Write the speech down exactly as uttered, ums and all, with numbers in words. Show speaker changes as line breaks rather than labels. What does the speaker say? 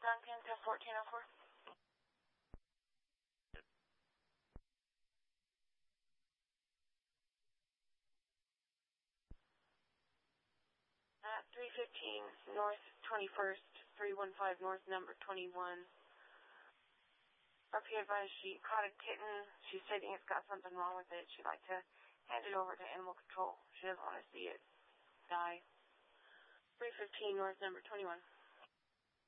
Duncan to fourteen oh four. At three fifteen North twenty-first, three one five North number twenty-one. R P advised she caught a kitten. She's stating it's got something wrong with it. She'd like to hand it over to animal control. She doesn't want to see it die. three fifteen North number twenty-one.